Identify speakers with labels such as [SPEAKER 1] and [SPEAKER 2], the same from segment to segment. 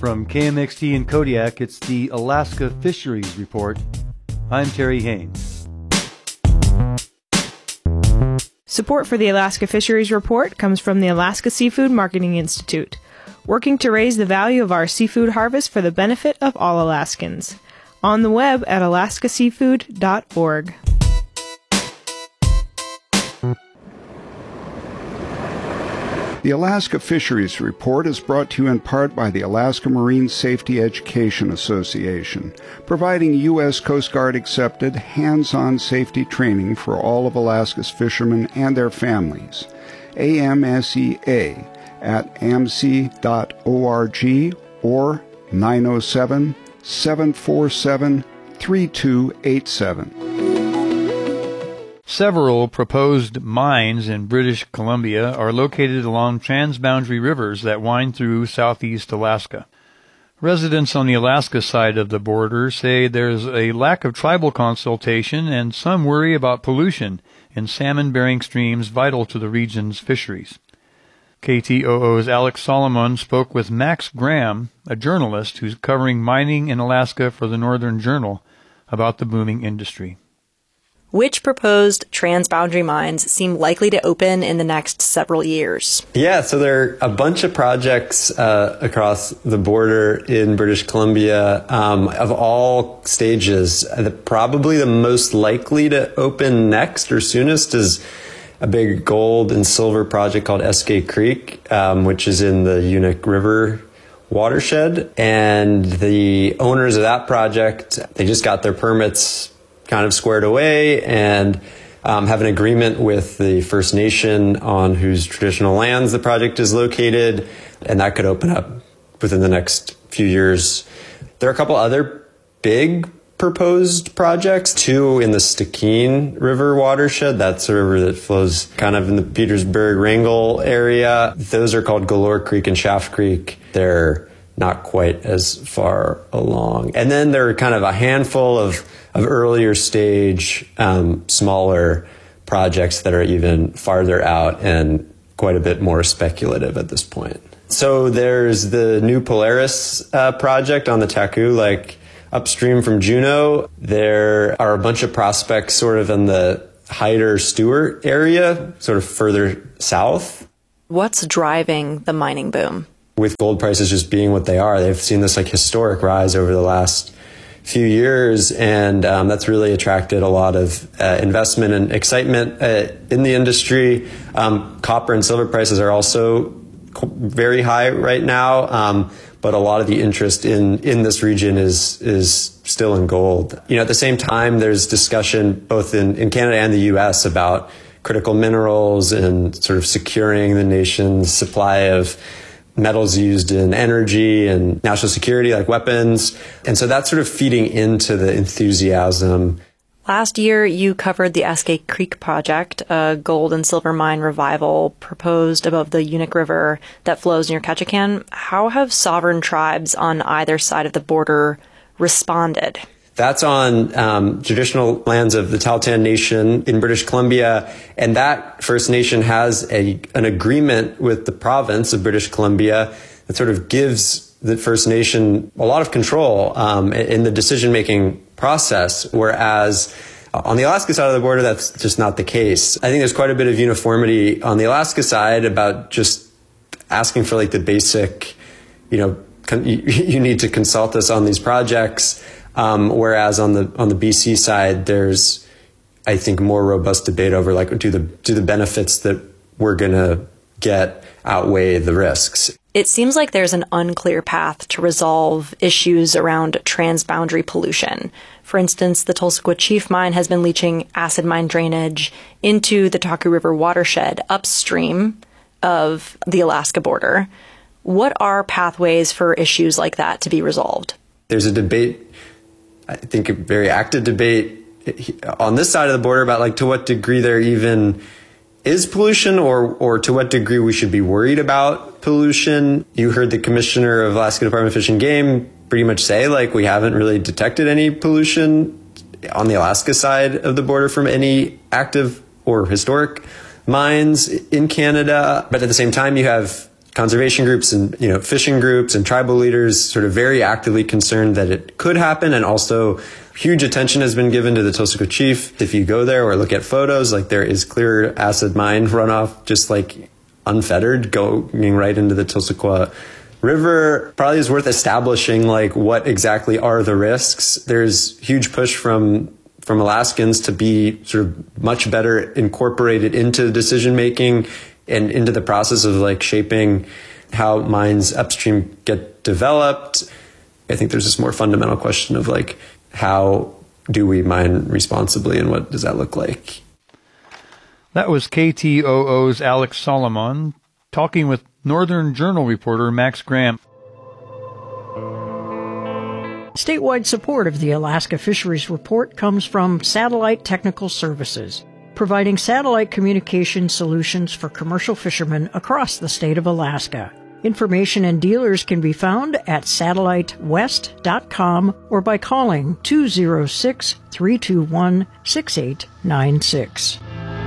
[SPEAKER 1] From KMXT in Kodiak, it's the Alaska Fisheries Report. I'm Terry Haynes.
[SPEAKER 2] Support for the Alaska Fisheries Report comes from the Alaska Seafood Marketing Institute, working to raise the value of our seafood harvest for the benefit of all Alaskans. On the web at alaskaseafood.org.
[SPEAKER 3] The Alaska Fisheries Report is brought to you in part by the Alaska Marine Safety Education Association, providing U.S. Coast Guard accepted hands-on safety training for all of Alaska's fishermen and their families. AMSEA at amc.org or 907-747-3287.
[SPEAKER 1] Several proposed mines in British Columbia are located along transboundary rivers that wind through southeast Alaska. Residents on the Alaska side of the border say there's a lack of tribal consultation and some worry about pollution in salmon-bearing streams vital to the region's fisheries. KTOO's Alex Solomon spoke with Max Graham, a journalist who's covering mining in Alaska for the Northern Journal, about the booming industry.
[SPEAKER 4] Which proposed transboundary mines seem likely to open in the next several years?
[SPEAKER 5] Yeah, so there are a bunch of projects across the border in British Columbia of all stages. Probably the most likely to open next or soonest is a big gold and silver project called Eskay Creek, which is in the Unic River watershed. And the owners of that project, they just got their permits kind of squared away and have an agreement with the First Nation on whose traditional lands the project is located, and that could open up within the next few years. There are a couple other big proposed projects, two in the Stikine River watershed. That's a river that flows kind of in the Petersburg-Wrangell area. Those are called Galore Creek and Shaft Creek. They're not quite as far along. And then there are kind of a handful of earlier stage, smaller projects that are even farther out and quite a bit more speculative at this point. So there's the new Polaris project on the Taku, like upstream from Juneau. There are a bunch of prospects sort of in the Hyder-Stewart area, sort of further south.
[SPEAKER 4] What's driving the mining boom?
[SPEAKER 5] With gold prices just being what they are, they've seen this like historic rise over the last few years, and that's really attracted a lot of investment and excitement in the industry. Copper and silver prices are also very high right now, but a lot of the interest in this region is still in gold. You know, at the same time, there's discussion both in Canada and the U.S. about critical minerals and sort of securing the nation's supply of metals used in energy and national security, like weapons. And so that's sort of feeding into the enthusiasm.
[SPEAKER 4] Last year, you covered the Eskay Creek project, a gold and silver mine revival proposed above the Unic River that flows near Ketchikan. How have sovereign tribes on either side of the border responded?
[SPEAKER 5] That's on traditional lands of the Tahltan Nation in British Columbia, and that First Nation has an agreement with the province of British Columbia that sort of gives the First Nation a lot of control in the decision-making process, whereas on the Alaska side of the border, that's just not the case. I think there's quite a bit of uniformity on the Alaska side about just asking for like the basic, you need to consult us on these projects. Whereas on the BC side, there's, I think, more robust debate over like do the benefits that we're going to get outweigh the risks.
[SPEAKER 4] It seems like there's an unclear path to resolve issues around transboundary pollution. For instance, the Tulsequah Chief mine has been leaching acid mine drainage into the Taku River watershed upstream of the Alaska border. What are pathways for issues like that to be resolved?
[SPEAKER 5] There's a debate, I think a very active debate on this side of the border about like to what degree there even is pollution or to what degree we should be worried about pollution. You heard the commissioner of Alaska Department of Fish and Game pretty much say like we haven't really detected any pollution on the Alaska side of the border from any active or historic mines in Canada. But at the same time, you have conservation groups and, fishing groups and tribal leaders sort of very actively concerned that it could happen. And also huge attention has been given to the Tulsaquah Chief. If you go there or look at photos, like there is clear acid mine runoff, just like unfettered, going right into the Tulsaquah River. Probably is worth establishing like what exactly are the risks. There's huge push from Alaskans to be sort of much better incorporated into decision making and into the process of like shaping how mines upstream get developed. I think there's this more fundamental question of like, how do we mine responsibly and what does that look like?
[SPEAKER 1] That was KTOO's Alex Solomon talking with Northern Journal reporter Max Graham.
[SPEAKER 6] Statewide support of the Alaska Fisheries Report comes from Satellite Technical Services, providing satellite communication solutions for commercial fishermen across the state of Alaska. Information and dealers can be found at satellitewest.com or by calling 206-321-6896.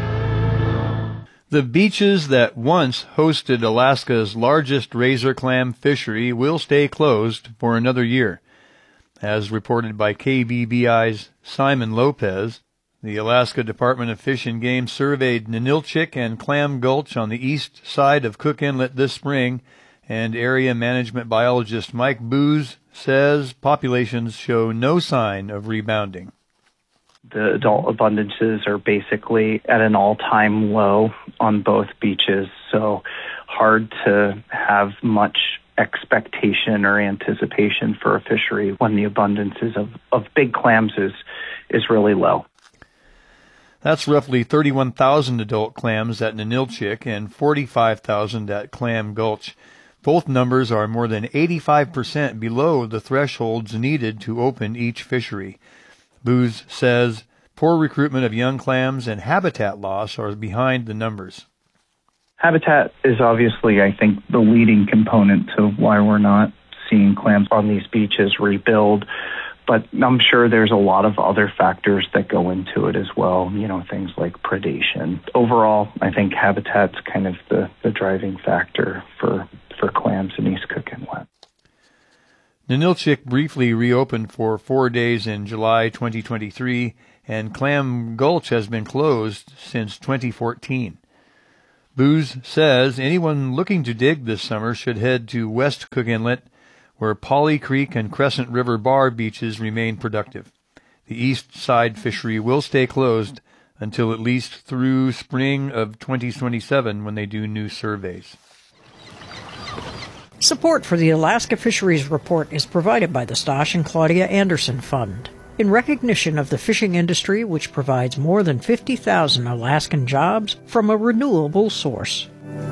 [SPEAKER 1] The beaches that once hosted Alaska's largest razor clam fishery will stay closed for another year. As reported by KBBI's Simon Lopez, the Alaska Department of Fish and Game surveyed Ninilchik and Clam Gulch on the east side of Cook Inlet this spring, and area management biologist Mike Booz says populations show no sign of rebounding.
[SPEAKER 7] The adult abundances are basically at an all-time low on both beaches, so hard to have much expectation or anticipation for a fishery when the abundances of big clams is really low.
[SPEAKER 1] That's roughly 31,000 adult clams at Ninilchik and 45,000 at Clam Gulch. Both numbers are more than 85% below the thresholds needed to open each fishery. Booz says poor recruitment of young clams and habitat loss are behind the numbers.
[SPEAKER 7] Habitat is obviously, I think, the leading component to why we're not seeing clams on these beaches rebuild. But I'm sure there's a lot of other factors that go into it as well, things like predation. Overall, I think habitat's kind of the driving factor for clams in East Cook Inlet.
[SPEAKER 1] Ninilchik briefly reopened for 4 days in July 2023, and Clam Gulch has been closed since 2014. Booz says anyone looking to dig this summer should head to West Cook Inlet, where Polly Creek and Crescent River Bar beaches remain productive. The east side fishery will stay closed until at least through spring of 2027 when they do new surveys.
[SPEAKER 6] Support for the Alaska Fisheries Report is provided by the Stosh and Claudia Anderson Fund, in recognition of the fishing industry, which provides more than 50,000 Alaskan jobs from a renewable source.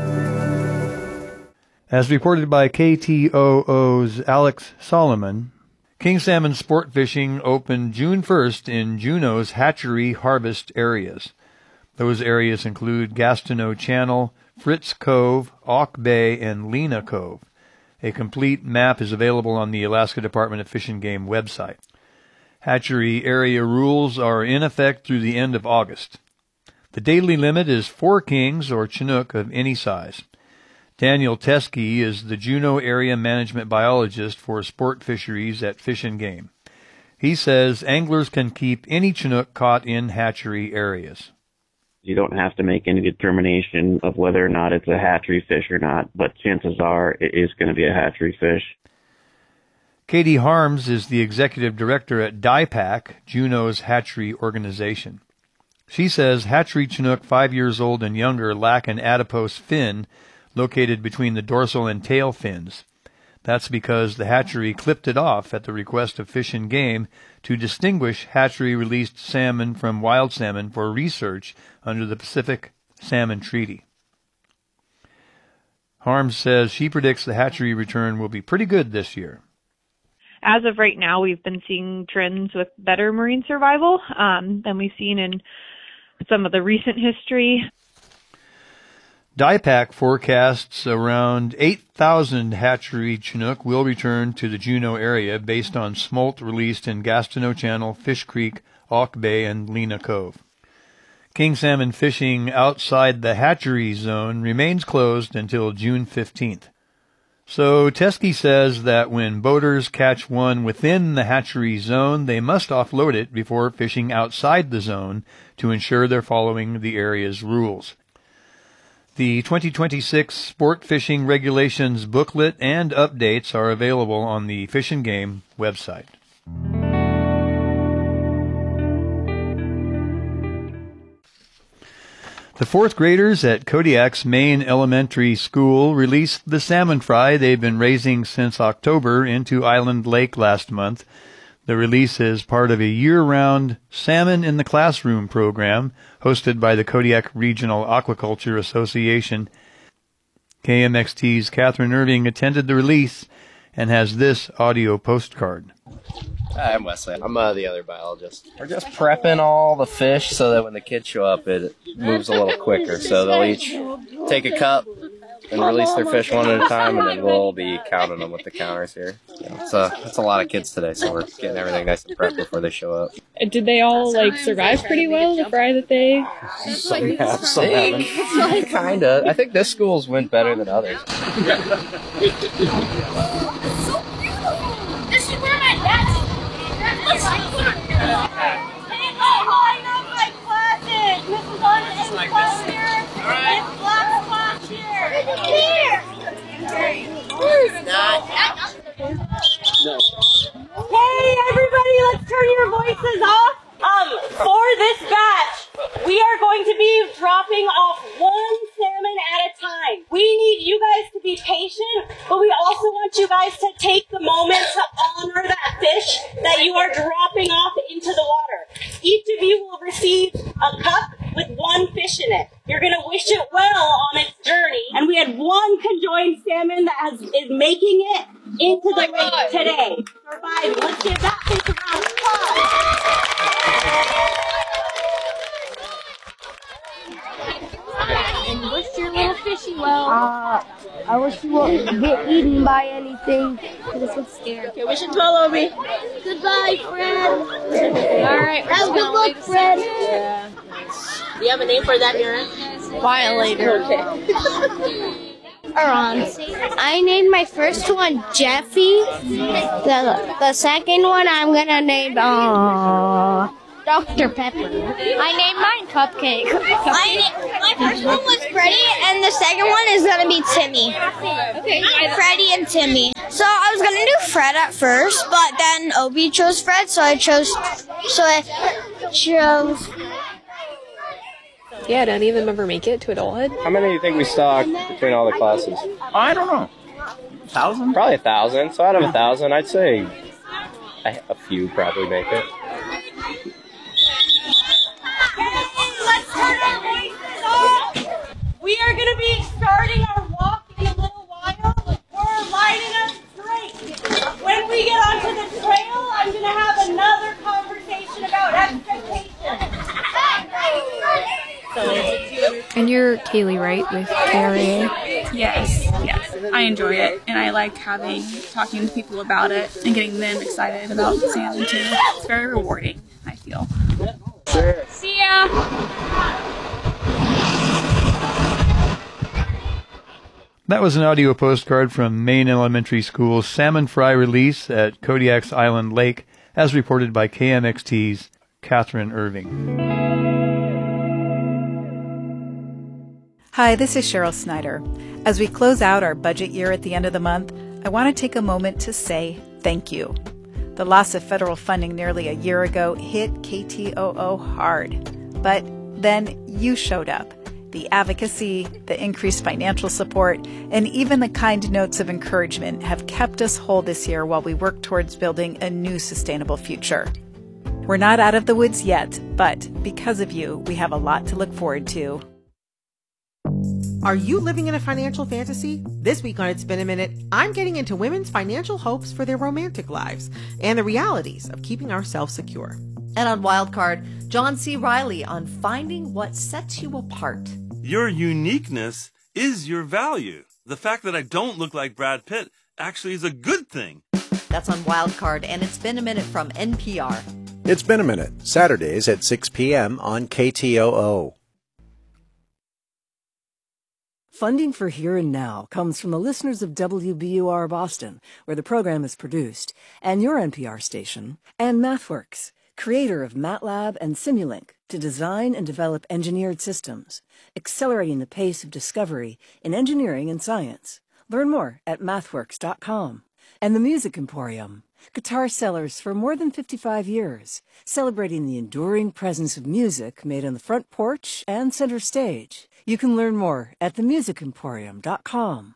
[SPEAKER 1] As reported by KTOO's Alex Solomon, king salmon sport fishing opened June 1st in Juneau's hatchery harvest areas. Those areas include Gastineau Channel, Fritz Cove, Auk Bay, and Lena Cove. A complete map is available on the Alaska Department of Fish and Game website. Hatchery area rules are in effect through the end of August. The daily limit is 4 kings or Chinook of any size. Daniel Teskey is the Juneau area management biologist for sport fisheries at Fish and Game. He says anglers can keep any Chinook caught in hatchery areas.
[SPEAKER 8] You don't have to make any determination of whether or not it's a hatchery fish or not, but chances are it is going to be a hatchery fish.
[SPEAKER 1] Katie Harms is the executive director at DIPAC, Juneau's hatchery organization. She says hatchery Chinook 5 years old and younger lack an adipose fin located between the dorsal and tail fins. That's because the hatchery clipped it off at the request of Fish and Game to distinguish hatchery-released salmon from wild salmon for research under the Pacific Salmon Treaty. Harms says she predicts the hatchery return will be pretty good this year.
[SPEAKER 9] As of right now, we've been seeing trends with better marine survival than we've seen in some of the recent history.
[SPEAKER 1] DIPAC forecasts around 8,000 hatchery Chinook will return to the Juneau area based on smolt released in Gastineau Channel, Fish Creek, Auk Bay, and Lena Cove. King salmon fishing outside the hatchery zone remains closed until June 15th. So Teskey says that when boaters catch one within the hatchery zone, they must offload it before fishing outside the zone to ensure they're following the area's rules. The 2026 Sport Fishing Regulations booklet and updates are available on the Fish and Game website. The fourth graders at Kodiak's Main Elementary School released the salmon fry they've been raising since October into Island Lake last month. The release is part of a year-round Salmon in the Classroom program hosted by the Kodiak Regional Aquaculture Association. KMXT's Catherine Irving attended the release and has this audio postcard.
[SPEAKER 10] Hi, I'm Wesley. I'm the other biologist. We're just prepping all the fish so that when the kids show up, it moves a little quicker. So they'll each take a cup and release their fish one at a time, and then we'll be counting them with the counters here. It's a lot of kids today, so we're getting everything nice and prepped before they show up.
[SPEAKER 11] Did they all survive pretty well, the fry that they?
[SPEAKER 10] Some have, some haven't. Kinda. I think this school's went better than others.
[SPEAKER 12] This is where my dad's. Mrs. Honest is class here. It's Black's class here. Hey, everybody, let's turn your voices off. For this batch, we are going to be dropping off one salmon at a time. We need you guys to be patient, but we also want you guys to take the moment to honor that fish that you are dropping off into the water. Each of you will receive a cup with one fish in it. You're going to wish it well on its journey. And we had one conjoined salmon that is making it into the lake today. Surviving. Let's give that fish a round of applause.
[SPEAKER 13] And wish your little fishy well. I wish you won't get eaten by anything. Because I'm scared.
[SPEAKER 11] Okay, wish it well, Obi.
[SPEAKER 13] Goodbye, Fred.
[SPEAKER 11] Alright,
[SPEAKER 13] have a good luck, Fred.
[SPEAKER 11] Yeah. Do you have a name for that, Mira?
[SPEAKER 13] Violator.
[SPEAKER 11] Okay.
[SPEAKER 13] I named my first one Jeffy. The second one I'm gonna name Dr. Pepper. I named mine Cupcake. My first one was Freddie, and the second one is gonna be Timmy. Okay. Freddie and Timmy. So I was gonna do Fred at first, but then Obi chose Fred, so I chose.
[SPEAKER 11] Yeah, do any of them ever make it to adulthood?
[SPEAKER 10] How many do you think we stock between all the classes?
[SPEAKER 14] I don't know. 1,000?
[SPEAKER 10] Probably 1,000. So out of 1,000, I'd say a few probably make it.
[SPEAKER 12] Let's turn our voices off. We are going to be starting our walk in a little while. We're lining up straight. When we get onto the trail, I'm going to have another conversation about expectations.
[SPEAKER 15] And you're Kaylee, right, with KRA?
[SPEAKER 16] Yes. I enjoy it, and I like talking to people about it and getting them excited about salmon too. It's very rewarding, I feel.
[SPEAKER 10] Sure.
[SPEAKER 16] See ya!
[SPEAKER 1] That was an audio postcard from Maine Elementary School's Salmon Fry release at Kodiak's Island Lake, as reported by KMXT's Catherine Irving.
[SPEAKER 17] Hi, this is Cheryl Snyder. As we close out our budget year at the end of the month, I want to take a moment to say thank you. The loss of federal funding nearly a year ago hit KTOO hard. But then you showed up. The advocacy, the increased financial support, and even the kind notes of encouragement have kept us whole this year while we work towards building a new sustainable future. We're not out of the woods yet, but because of you, we have a lot to look forward to.
[SPEAKER 18] Are you living in a financial fantasy? This week on It's Been a Minute, I'm getting into women's financial hopes for their romantic lives and the realities of keeping ourselves secure.
[SPEAKER 19] And on Wildcard, John C. Reilly on finding what sets you apart.
[SPEAKER 20] Your uniqueness is your value. The fact that I don't look like Brad Pitt actually is a good thing.
[SPEAKER 19] That's on Wildcard, and It's Been a Minute from NPR.
[SPEAKER 21] It's Been a Minute, Saturdays at 6 p.m. on KTOO.
[SPEAKER 22] Funding for Here and Now comes from the listeners of WBUR Boston, where the program is produced, and your NPR station, and MathWorks, creator of MATLAB and Simulink, to design and develop engineered systems, accelerating the pace of discovery in engineering and science. Learn more at mathworks.com. And the Music Emporium, guitar sellers for more than 55 years, celebrating the enduring presence of music made on the front porch and center stage. You can learn more at themusicemporium.com.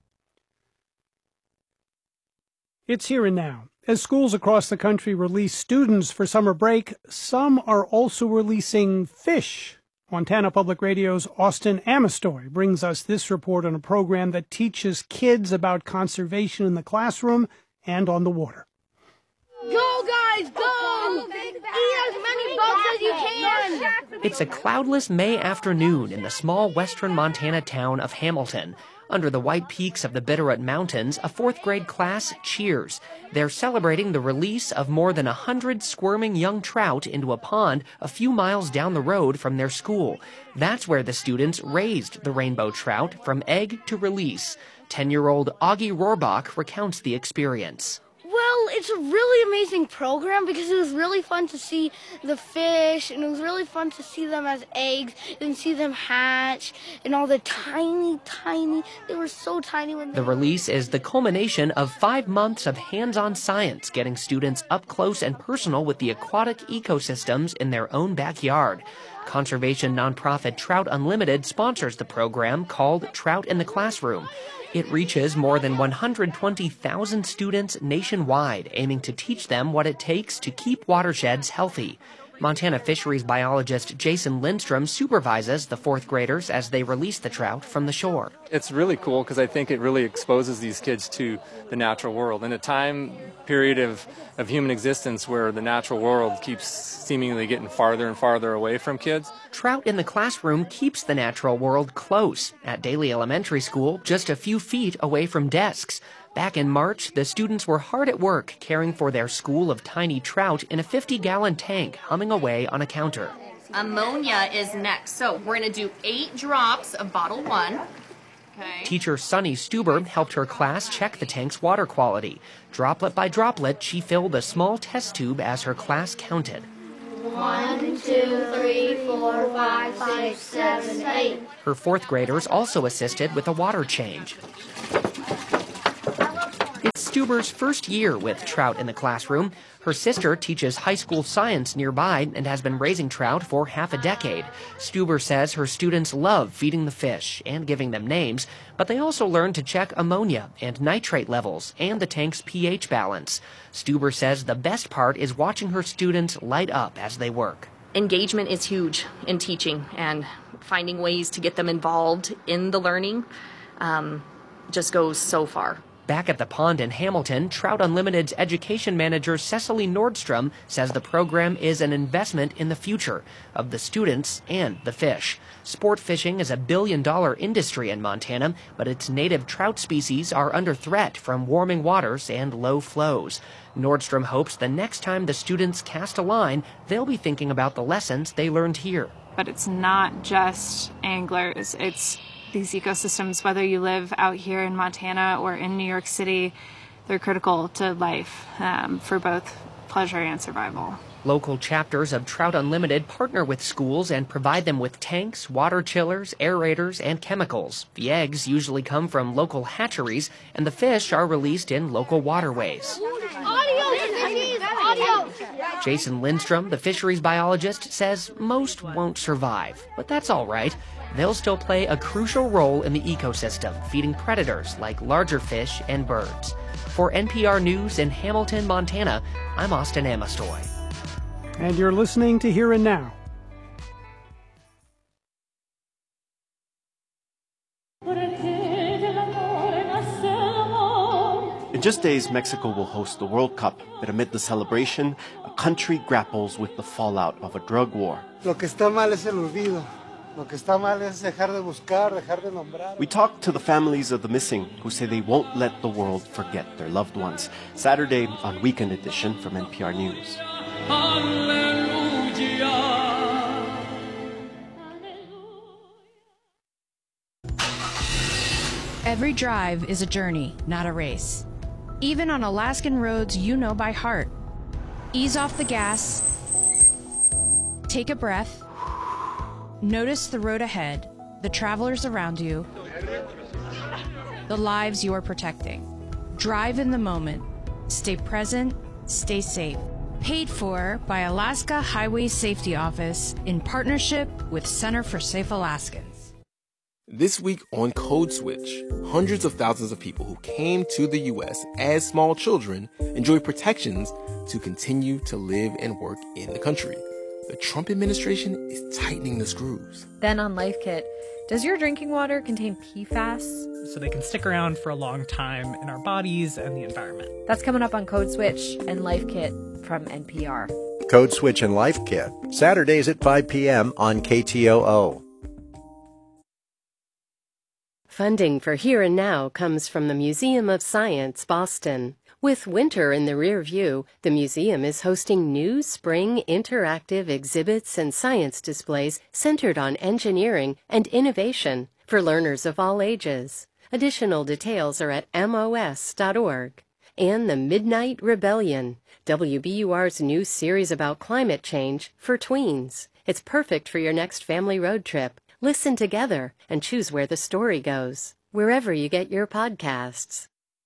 [SPEAKER 23] It's Here and Now. As schools across the country release students for summer break, some are also releasing fish. Montana Public Radio's Austin Amestoy brings us this report on a program that teaches kids about conservation in the classroom and on the water.
[SPEAKER 24] Go, guys, go! Eat as many bugs as you can!
[SPEAKER 25] It's a cloudless May afternoon in the small western Montana town of Hamilton. Under the white peaks of the Bitterroot Mountains, a fourth-grade class cheers. They're celebrating the release of more than 100 squirming young trout into a pond a few miles down the road from their school. That's where the students raised the rainbow trout from egg to release. 10-year-old Augie Rohrbach recounts the experience.
[SPEAKER 24] Well, it's a really amazing program because it was really fun to see the fish, and it was really fun to see them as eggs and see them hatch, and all the tiny, they were so tiny when
[SPEAKER 25] The release is the culmination of 5 months of hands-on science, getting students up close and personal with the aquatic ecosystems in their own backyard. Conservation nonprofit Trout Unlimited sponsors the program called Trout in the Classroom. It reaches more than 120,000 students nationwide, aiming to teach them what it takes to keep watersheds healthy. Montana fisheries biologist Jason Lindstrom supervises the fourth graders as they release the trout from the shore.
[SPEAKER 26] It's really cool because I think it really exposes these kids to the natural world. In a time period of human existence where the natural world keeps seemingly getting farther and farther away from kids.
[SPEAKER 25] Trout in the Classroom keeps the natural world close. At Daly Elementary School, just a few feet away from desks. Back in March, the students were hard at work caring for their school of tiny trout in a 50-gallon tank humming away on a counter.
[SPEAKER 27] Ammonia is next. So we're going to do 8 drops of bottle 1. Okay.
[SPEAKER 25] Teacher Sunny Stuber helped her class check the tank's water quality. Droplet by droplet, she filled a small test tube as her class counted.
[SPEAKER 24] 1, 2, 3, 4, 5, 6, 7, 8.
[SPEAKER 25] Her fourth graders also assisted with a water change. It's Stuber's first year with trout in the classroom. Her sister teaches high school science nearby and has been raising trout for half a decade. Stuber says her students love feeding the fish and giving them names, but they also learn to check ammonia and nitrate levels and the tank's pH balance. Stuber says the best part is watching her students light up as they work.
[SPEAKER 27] Engagement is huge in teaching, and finding ways to get them involved in the learning just goes so far.
[SPEAKER 25] Back at the pond in Hamilton, Trout Unlimited's education manager Cecily Nordstrom says the program is an investment in the future of the students and the fish. Sport fishing is a billion-dollar industry in Montana, but its native trout species are under threat from warming waters and low flows. Nordstrom hopes the next time the students cast a line, they'll be thinking about the lessons they learned here.
[SPEAKER 28] But it's not just anglers, it's these ecosystems, whether you live out here in Montana or in New York City, they're critical to life for both pleasure and survival.
[SPEAKER 25] Local chapters of Trout Unlimited partner with schools and provide them with tanks, water chillers, aerators, and chemicals. The eggs usually come from local hatcheries, and the fish are released in local waterways. Jason Lindstrom, the fisheries biologist, says most won't survive, but that's all right. They'll still play a crucial role in the ecosystem, feeding predators like larger fish and birds. For NPR News in Hamilton, Montana, I'm Austin Amestoy.
[SPEAKER 23] And you're listening to Here and Now.
[SPEAKER 29] In just days, Mexico will host the World Cup, but amid the celebration, a country grapples with the fallout of a drug war.
[SPEAKER 30] Lo que está mal es el olvido. Lo que está mal es dejar de buscar, dejar de nombrar.
[SPEAKER 29] We talked to the families of the missing, who say they won't let the world forget their loved ones. Saturday on Weekend Edition from NPR News.
[SPEAKER 2] Every drive is a journey, not a race. Even on Alaskan roads you know by heart. Ease off the gas, take a breath, notice the road ahead, the travelers around you, the lives you are protecting. Drive in the moment. Stay present, stay safe. Paid for by Alaska Highway Safety Office in partnership with Center for Safe Alaskans.
[SPEAKER 3] This week on Code Switch, hundreds of thousands of people who came to the U.S. as small children enjoy protections to continue to live and work in the country. The Trump administration is tightening the screws.
[SPEAKER 4] Then on Life Kit, does your drinking water contain PFAS?
[SPEAKER 5] So they can stick around for a long time in our bodies and the environment.
[SPEAKER 4] That's coming up on Code Switch and Life Kit from NPR.
[SPEAKER 21] Code Switch and Life Kit, Saturdays at 5 p.m. on KTOO.
[SPEAKER 6] Funding for Here and Now comes from the Museum of Science, Boston. With winter in the rear view, the museum is hosting new spring interactive exhibits and science displays centered on engineering and innovation for learners of all ages. Additional details are at mos.org. And The Midnight Rebellion, WBUR's new series about climate change for tweens. It's perfect for your next family road trip. Listen together and choose where the story goes, wherever you get your podcasts.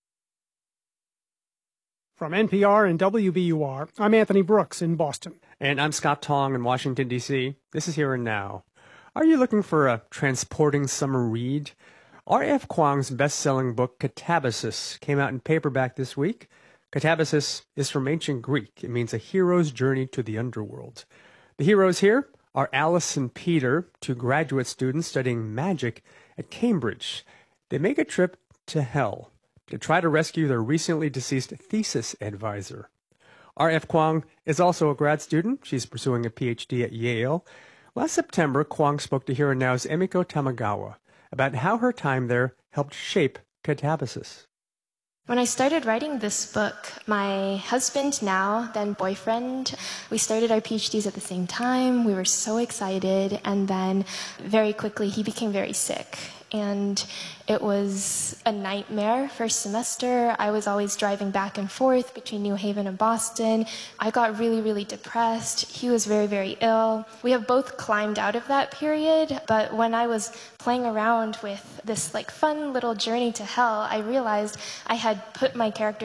[SPEAKER 23] From NPR and WBUR, I'm Anthony Brooks in Boston.
[SPEAKER 7] And I'm Scott Tong in Washington, D.C. This is Here and Now. Are you looking for a transporting summer read? R.F. Kuang's best-selling book, Catabasis, came out in paperback this week. Catabasis is from ancient Greek. It means a hero's journey to the underworld. The heroes here are Alice and Peter, two graduate students studying magic at Cambridge. They make a trip to hell to try to rescue their recently deceased thesis advisor. R.F. Kuang is also a grad student. She's pursuing a Ph.D. at Yale. Last September, Kuang spoke to Here and Now's Emiko Tamagawa about how her time there helped shape Catabasis.
[SPEAKER 8] When I started writing this book, my husband, now then boyfriend, we started our PhDs at the same time. We were so excited, and then very quickly he became very sick. And it was a nightmare first semester. I was always driving back and forth between New Haven and Boston. I got really, really depressed. He was very, very ill. We have both climbed out of that period, but when I was playing around with this fun little journey to hell, I realized I had put my character